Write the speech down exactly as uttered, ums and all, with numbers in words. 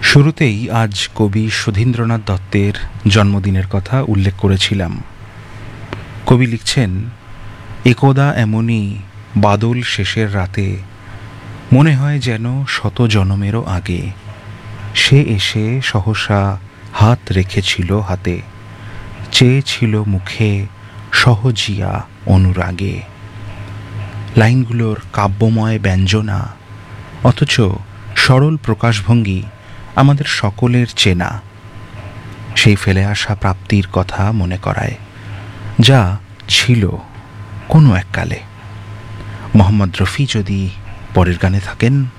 শুরুতেই আজ কবি সুধীন্দ্রনাথ দত্তের জন্মদিনের কথা উল্লেখ করেছিলাম। কবি লিখছেন, একদা এমনই বাদল শেষের রাতে মনে হয় যেন শত জনমেরও আগে সে এসে সহসা হাত রেখেছিল হাতে, চেয়েছিল মুখে সহজিয়া অনুরাগে। লাইনগুলোর কাব্যময় ব্যঞ্জনা অথচ সরল প্রকাশভঙ্গি আমাদের সকলের চেনা, সেই ফেলে আসা প্রাপ্তির কথা মনে করায়, যা ছিল কোনো এককালে। মোহাম্মদ রফি যদি পরের গানে থাকেন।